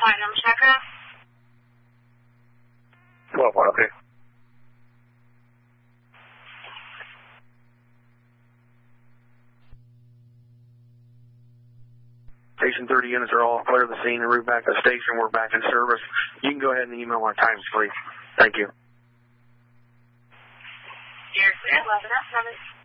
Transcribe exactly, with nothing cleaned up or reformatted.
Platinum checkup. twelve one, okay. Station thirty units are all clear of the scene and route back to the station. We're back in service. You can go ahead and email our times, please. Thank you. You're clear, eleven up,